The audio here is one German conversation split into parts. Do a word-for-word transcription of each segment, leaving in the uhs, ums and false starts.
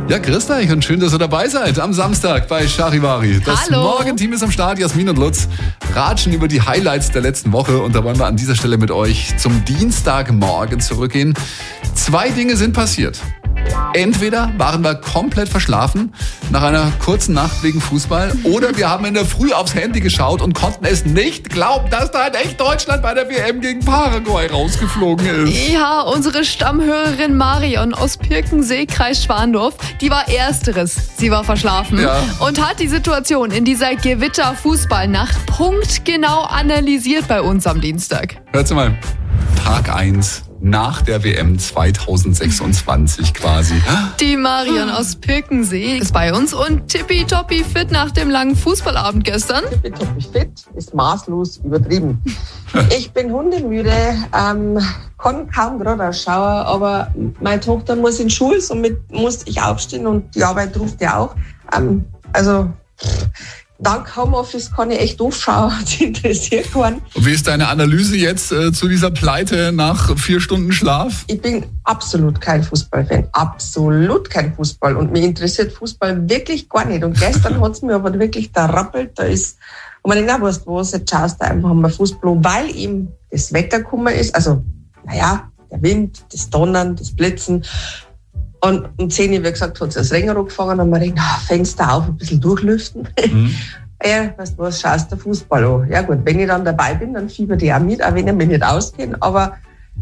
Ja, grüßt euch und schön, dass ihr dabei seid am Samstag bei Charivari. Das Hallo. Morgenteam ist am Start, Jasmin und Lutz ratschen über die Highlights der letzten Woche und da wollen wir an dieser Stelle mit euch zum Dienstagmorgen zurückgehen. Zwei Dinge sind passiert. Entweder waren wir komplett verschlafen nach einer kurzen Nacht wegen Fußball oder wir haben in der Früh aufs Handy geschaut und konnten es nicht glauben, dass da in echt Deutschland bei der W M gegen Paraguay rausgeflogen ist. Ja, unsere Stammhörerin Marion aus Pirkensee, Kreis Schwandorf, die war ersteres. Sie war verschlafen Ja. und hat die Situation in dieser Gewitter-Fußballnacht punktgenau analysiert bei uns am Dienstag. Hört's mal, Tag eins nach der W M zweitausendsechsundzwanzig quasi. Die Marion aus Pirkensee ist bei uns und tippitoppi fit nach dem langen Fußballabend gestern. Tippitoppi fit ist maßlos übertrieben. Ich bin hundemüde, ähm, kann kaum gerade schauen, aber meine Tochter muss in Schule, somit musste ich aufstehen und die Arbeit ruft ja auch. Ähm, also dank Homeoffice kann ich echt aufschauen, das interessiert keinen. Und wie ist deine Analyse jetzt äh, zu dieser Pleite nach vier Stunden Schlaf? Ich bin absolut kein Fußballfan, absolut kein Fußball und mich interessiert Fußball wirklich gar nicht. Und gestern hat es mir aber wirklich da rappelt, da ist, und wenn ich nicht weißt, was, jetzt schaust du einfach mal Fußball, weil eben das Wetter gekommen ist, also, naja, der Wind, das Donnern, das Blitzen. Und um zehn Uhr, wie gesagt, hat es das Regen angefangen und man denkt, ah, Fenster auf, ein bisschen durchlüften. Mhm. Ja, weißt du was, schaust du Fußball an. Ja gut, wenn ich dann dabei bin, dann fiebert ich auch mit, auch wenn ich mich nicht auskenne. Aber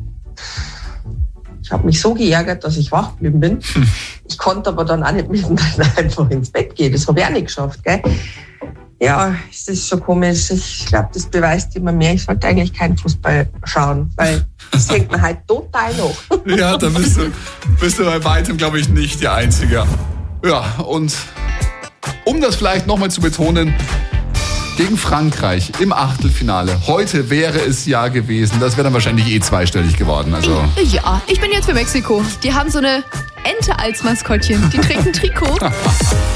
ich habe mich so geärgert, dass ich wach geblieben bin. Hm. Ich konnte aber dann auch nicht mittendrin einfach ins Bett gehen. Das habe ich auch nicht geschafft, gell? Ja, es ist schon komisch. Ich glaube, das beweist immer mehr. Ich sollte eigentlich keinen Fußball schauen, weil das hängt mir halt total noch. Ja, da bist du, bist du bei weitem, glaube ich, nicht die Einzige. Ja, und um das vielleicht nochmal zu betonen, gegen Frankreich im Achtelfinale. Heute wäre es ja gewesen. Das wäre dann wahrscheinlich eh zweistellig geworden. Also. Ja, ich bin jetzt für Mexiko. Die haben so eine Ente als Maskottchen. Die trägt ein Trikot.